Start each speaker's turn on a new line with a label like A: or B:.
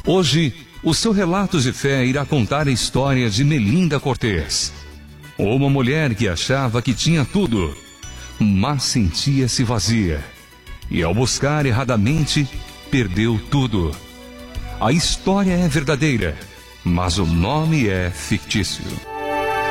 A: Hoje, o seu relato de fé irá contar a história de Melinda Cortez. Uma mulher que achava que tinha tudo, mas sentia-se vazia. E ao buscar erradamente, perdeu tudo. A história é verdadeira, mas o nome é fictício.